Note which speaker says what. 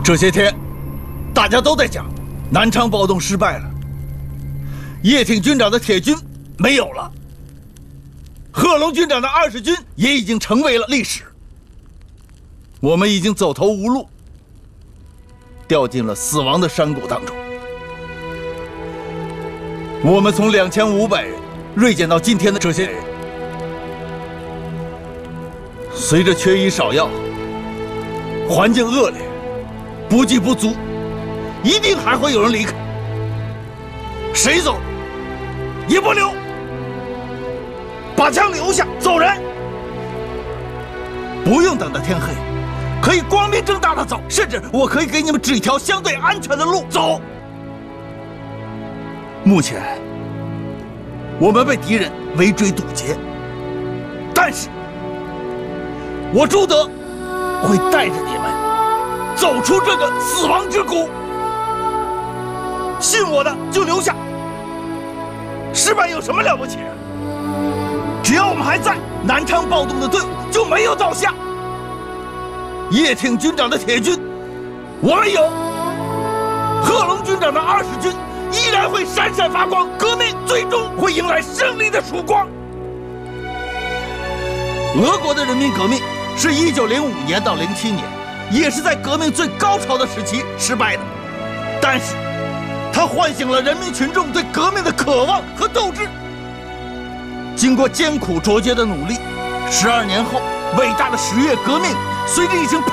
Speaker 1: 这些天，大家都在讲南昌暴动失败了，叶挺军长的铁军没有了，贺龙军长的20军也已经成为了历史。我们已经走投无路，掉进了死亡的山谷当中。我们从2500人锐减到今天的这些人，随着缺医少药，环境恶劣，补给不足，一定还会有人离开。谁走也不留，把枪留下，走人。不用等到天黑，可以光明正大的走，甚至我可以给你们指一条相对安全的路走。目前，我们被敌人围追堵截，但是，我朱德会带着你们走出这个死亡之谷。信我的就留下，失败有什么了不起？只要我们还在，南昌暴动的队伍就没有倒下。叶挺军长的铁军，我们有；贺龙军长的20军依然会闪闪发光，革命最终会迎来胜利的曙光。俄国的人民革命是1905年到07年，也是在革命最高潮的时期失败的，但是它唤醒了人民群众对革命的渴望和斗志。经过艰苦卓绝的努力，12年后，伟大的10月革命随着已经